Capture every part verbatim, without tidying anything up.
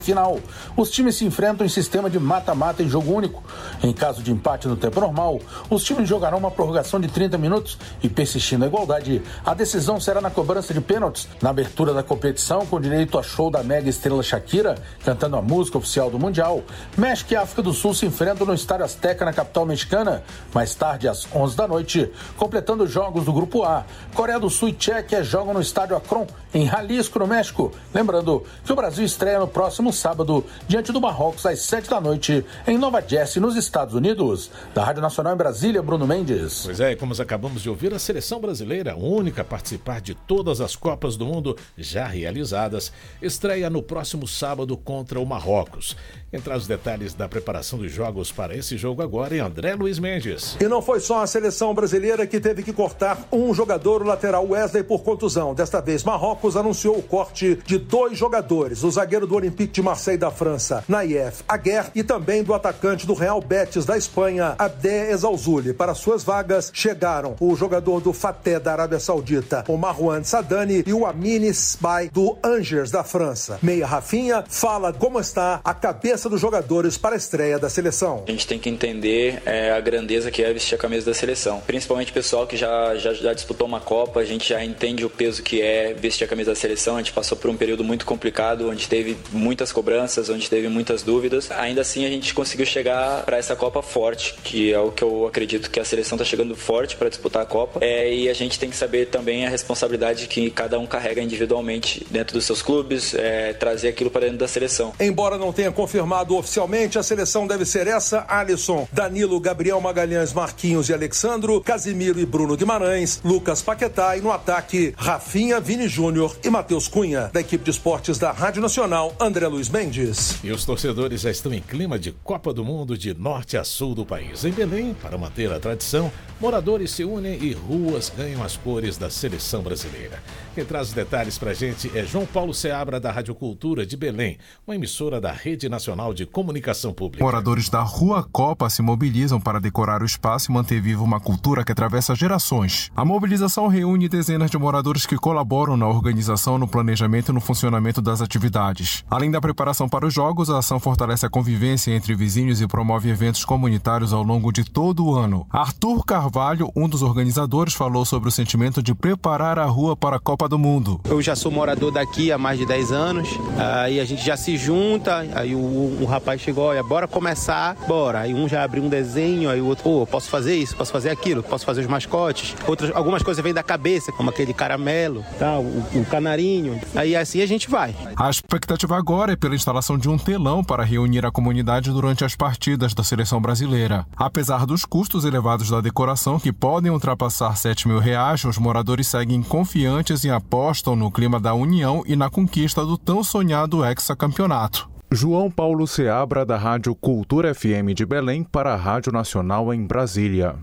Final, os times se enfrentam em sistema de mata-mata em jogo único. Em caso de empate no tempo normal, os times jogarão uma prorrogação de trinta minutos e, persistindo a igualdade, a decisão será na cobrança de pênaltis. Na abertura da competição, com direito a show da mega estrela Shakira, cantando a música oficial do Mundial, México e África do Sul se enfrentam no Estádio Azteca, na capital mexicana. Mais tarde, às onze da noite, completando os jogos do Grupo A, Coreia do Sul e Tchequia jogam no Estádio Akron, em Jalisco, no México. Lembrando que o Brasil estreia no próximo sábado, diante do Marrocos, às sete da noite, em Nova Jersey, nos Estados Unidos. Da Rádio Nacional em Brasília, Bruno Mendes. Pois é, como acabamos de ouvir, a seleção brasileira, única a participar de todas as Copas do Mundo já realizadas, estreia no próximo sábado contra o Marrocos. Quem traz os detalhes da preparação dos jogos para esse jogo agora é André Luiz Mendes. E não foi só a seleção brasileira que teve que cortar um jogador, o lateral Wesley, por contusão. Desta vez, Marrocos anunciou o corte de dois jogadores, o zagueiro do Olympique de Marseille da França, Naïef Aguer, e também do atacante do Real Betis da Espanha, Abdé Ezzalzouli. Para suas vagas chegaram o jogador do Fateh da Arábia Saudita, o Marouane Sadani, e o Amine Sbai do Angers da França. Meia Rafinha fala como está a cabeça dos jogadores para a estreia da seleção. A gente tem que entender é, a grandeza que é vestir a camisa da seleção. Principalmente o pessoal que já, já, já disputou uma Copa, a gente já entende o peso que é vestir a camisa da seleção. A gente passou por um período muito complicado, onde teve muitas cobranças, onde teve muitas dúvidas. Ainda assim, a gente conseguiu chegar para essa Copa forte, que é o que eu acredito que a seleção está chegando forte para disputar a Copa. É, e a gente tem que saber também a responsabilidade que cada um carrega individualmente dentro dos seus clubes, é, trazer aquilo para dentro da seleção. Embora não tenha confirmado oficialmente, a seleção deve ser essa: Alisson, Danilo, Gabriel Magalhães, Marquinhos e Alexandro, Casimiro e Bruno Guimarães, Lucas Paquetá, e no ataque, Rafinha, Vini Júnior e Matheus Cunha. Da equipe de esportes da Rádio Nacional, André Luiz Mendes. E os torcedores já estão em clima de Copa do Mundo de norte a sul do país. Em Belém, para manter a tradição, moradores se unem e ruas ganham as cores da seleção brasileira. Quem traz os detalhes pra gente é João Paulo Seabra, da Rádio Cultura de Belém, uma emissora da Rede Nacional de Comunicação Pública. Moradores da Rua Copa se mobilizam para decorar o espaço e manter viva uma cultura que atravessa gerações. A mobilização reúne dezenas de moradores que colaboram na organização, no planejamento e no funcionamento das atividades. Além da preparação para os jogos, a ação fortalece a convivência entre vizinhos e promove eventos comunitários ao longo de todo o ano. Arthur Carvalho, um dos organizadores, falou sobre o sentimento de preparar a rua para a Copa do Mundo. Eu já sou morador daqui há mais de dez anos, aí a gente já se junta, aí o um rapaz chegou, olha, bora começar, bora. Aí um já abriu um desenho, aí o outro, pô, posso fazer isso, posso fazer aquilo, posso fazer os mascotes. Outras, algumas coisas vêm da cabeça, como aquele caramelo, tá, o, o canarinho. Aí assim a gente vai. A expectativa agora é pela instalação de um telão para reunir a comunidade durante as partidas da seleção brasileira. Apesar dos custos elevados da decoração, que podem ultrapassar sete mil reais, os moradores seguem confiantes e apostam no clima da união e na conquista do tão sonhado hexacampeonato. João Paulo Seabra, da Rádio Cultura F M de Belém, para a Rádio Nacional em Brasília.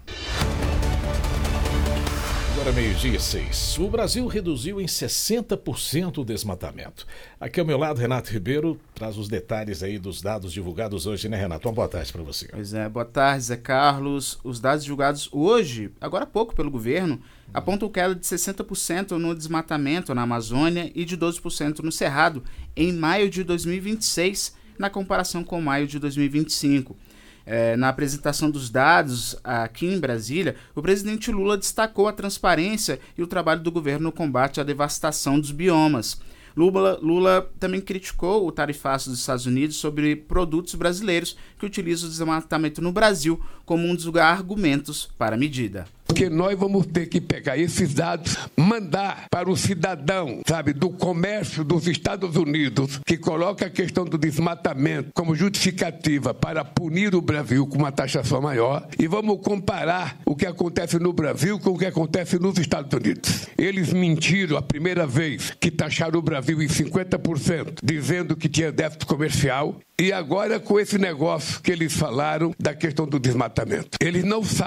Agora meio-dia e seis. O Brasil reduziu em sessenta por cento o desmatamento. Aqui ao meu lado, Renato Ribeiro traz os detalhes aí dos dados divulgados hoje, né, Renato? Uma boa tarde para você. Pois é, boa tarde, Zé Carlos. Os dados divulgados hoje, agora há pouco pelo governo, apontam queda de sessenta por cento no desmatamento na Amazônia e de doze por cento no Cerrado em maio de dois mil e vinte e seis, na comparação com maio de dois mil e vinte e cinco. É, na apresentação dos dados aqui em Brasília, o presidente Lula destacou a transparência e o trabalho do governo no combate à devastação dos biomas. Lula, Lula também criticou o tarifaço dos Estados Unidos sobre produtos brasileiros que utilizam o desmatamento no Brasil como um dos argumentos para a medida. Porque nós vamos ter que pegar esses dados, mandar para o cidadão, sabe, do comércio dos Estados Unidos, que coloca a questão do desmatamento como justificativa para punir o Brasil com uma taxação maior, e vamos comparar o que acontece no Brasil com o que acontece nos Estados Unidos. Eles mentiram a primeira vez que taxaram o Brasil em cinquenta por cento, dizendo que tinha déficit comercial, e agora com esse negócio que eles falaram da questão do desmatamento. Eles não sabem